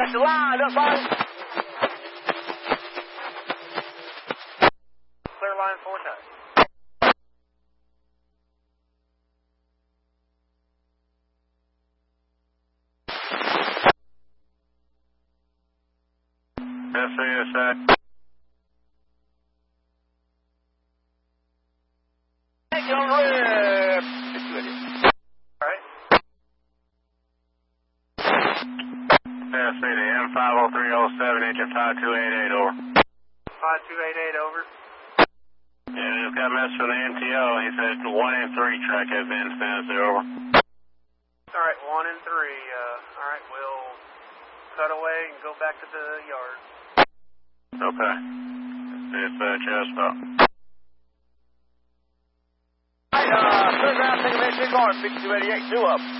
That's the line up on. Clear line 4 times. SASI. Take your rip. Alright. SASI to M50307, engine 5288, over. 5288 over. Yeah, just got a message from the MTO. He said 1 and 3 track has been sent, over. Alright, 1 and 3. Alright, we'll cut away and go back to the yard. Okay. It's chest up. Right, clear ground, take a minute, 2 cars, 5288, 2 up.